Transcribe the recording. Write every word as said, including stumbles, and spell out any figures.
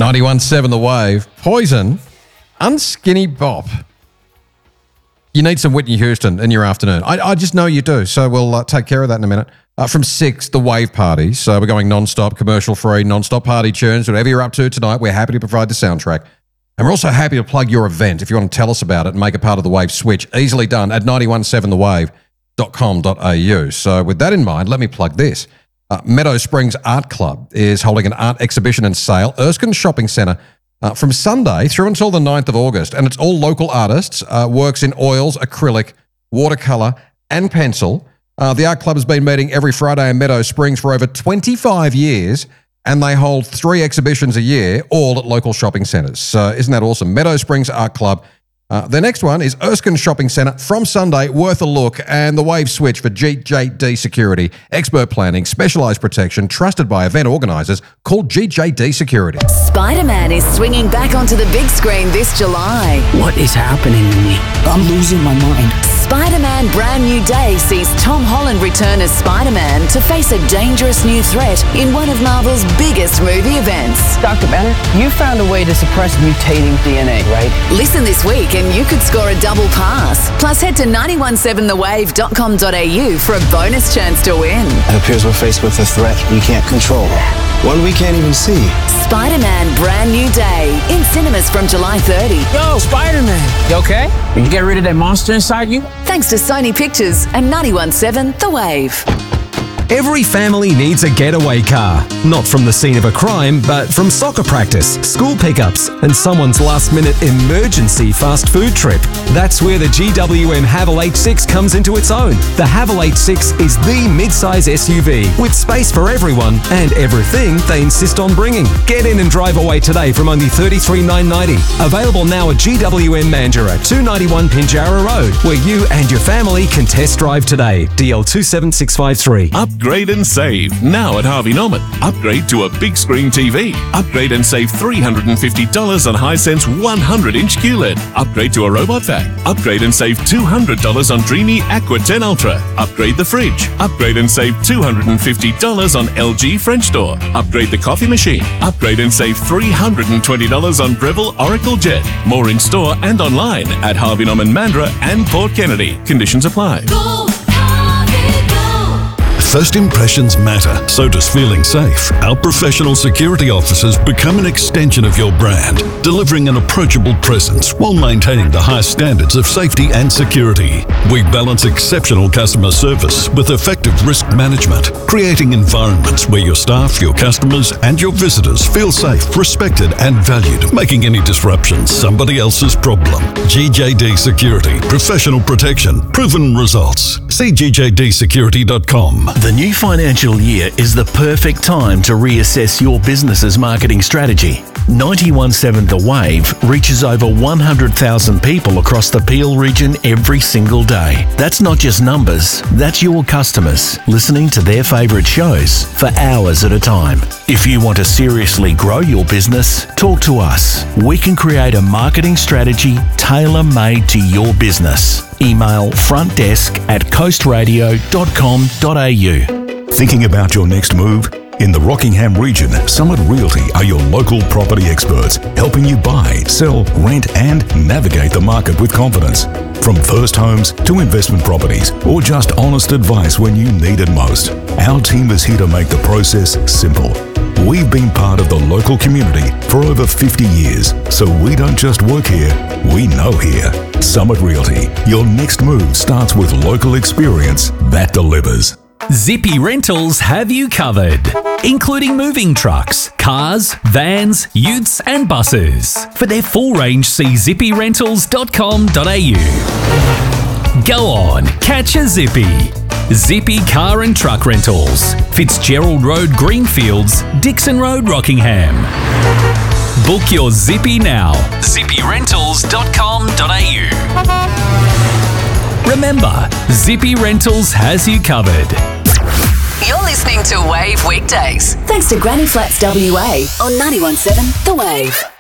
ninety-one point seven The Wave. Poison, Unskinny Bop. You need some Whitney Houston in your afternoon. I, I just know you do, so we'll uh, take care of that in a minute. Uh, from six, The Wave Party. So we're going non-stop, commercial-free, non-stop party tunes. Whatever you're up to tonight, we're happy to provide the soundtrack. And we're also happy to plug your event if you want to tell us about it and make it part of the Wave Switch. Easily done at ninety-one point seven the wave dot com dot a u. So with that in mind, let me plug this. Uh, Meadow Springs Art Club is holding an art exhibition and sale, Erskine Shopping Centre, uh, from Sunday through until the ninth of August. And it's all local artists, uh, works in oils, acrylic, watercolour and pencil. Uh, the Art Club has been meeting every Friday in Meadow Springs for over twenty-five years, and they hold three exhibitions a year, all at local shopping centres. So isn't that awesome? Meadow Springs Art Club. Uh, the next one is Erskine Shopping Centre from Sunday, worth a look, and the Wave Switch for G J D Security, expert planning, specialised protection, trusted by event organisers, called G J D Security. Spider-Man is swinging back onto the big screen this July. What is happening to me? I'm losing my mind. Spider-Man Brand New Day sees Tom Holland return as Spider-Man to face a dangerous new threat in one of Marvel's biggest movie events. Doctor Banner, you found a way to suppress mutating D N A, right? Listen this week and you could score a double pass. Plus head to ninety-one point seven the wave dot com dot a u for a bonus chance to win. It appears we're faced with a threat we can't control. One we can't even see. Spider-Man Brand New Day in cinemas from July thirtieth. Yo, Spider-Man, you okay? Did you get rid of that monster inside you? Thanks to Sony Pictures and ninety-one point seven The Wave. Every family needs a getaway car. Not from the scene of a crime, but from soccer practice, school pickups, and someone's last-minute emergency fast food trip. That's where the G W M Haval H six comes into its own. The Haval H six is the mid-size S U V with space for everyone and everything they insist on bringing. Get in and drive away today from only thirty-three thousand nine hundred ninety. Available now at G W M Mandurah, two ninety-one Pinjarra Road, where you and your family can test drive today. D L two seven six five three. Upgrade and save now at Harvey Norman. Upgrade to a big screen T V. Upgrade and save three hundred fifty dollars on Hisense one hundred inch Q L E D. Upgrade to a robot vac. Upgrade and save two hundred dollars on Dreamy Aqua ten Ultra. Upgrade the fridge. Upgrade and save two hundred fifty dollars on L G French door. Upgrade the coffee machine. Upgrade and save three hundred twenty dollars on Breville Oracle Jet. More in store and online at Harvey Norman Mandurah and Port Kennedy. Conditions apply. Go, Harvey, go. First impressions matter, so does feeling safe. Our professional security officers become an extension of your brand, delivering an approachable presence while maintaining the highest standards of safety and security. We balance exceptional customer service with effective risk management, creating environments where your staff, your customers, and your visitors feel safe, respected, and valued, making any disruptions somebody else's problem. G J D Security, professional protection, proven results. See G J D security dot com. The new financial year is the perfect time to reassess your business's marketing strategy. ninety-one point seven The Wave reaches over one hundred thousand people across the Peel region every single day. That's not just numbers, that's your customers listening to their favourite shows for hours at a time. If you want to seriously grow your business, talk to us. We can create a marketing strategy tailor-made to your business. Email frontdesk at coast radio dot com dot a u. Thinking about your next move? In the Rockingham region, Summit Realty are your local property experts, helping you buy, sell, rent, and navigate the market with confidence. From first homes to investment properties, or just honest advice when you need it most, our team is here to make the process simple. We've been part of the local community for over fifty years, so we don't just work here, we know here. Summit Realty, your next move starts with local experience that delivers. Zippy Rentals have you covered, including moving trucks, cars, vans, utes and buses. For their full range, see zippy rentals dot com dot a u. Go on, catch a Zippy. Zippy Car and Truck Rentals, Fitzgerald Road, Greenfields, Dixon Road, Rockingham. Book your Zippy now, zippy rentals dot com dot a u. Remember, Zippy Rentals has you covered. You're listening to Wave Weekdays. Thanks to Granny Flats W A on ninety-one point seven The Wave.